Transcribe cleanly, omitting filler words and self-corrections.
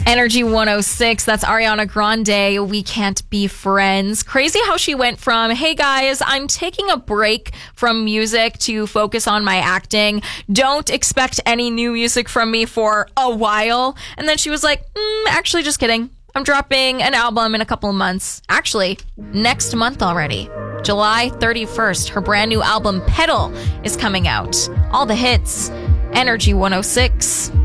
Energy 106, that's Ariana Grande, We Can't Be Friends. Crazy how she went from, hey guys, I'm taking a break from music to focus on my acting. Don't expect any new music from me for a while. And then she was like, actually, just kidding. I'm dropping an album in a couple of months. Actually, next month already. July 31st, her brand new album, Pedal, is coming out. All the hits, Energy 106.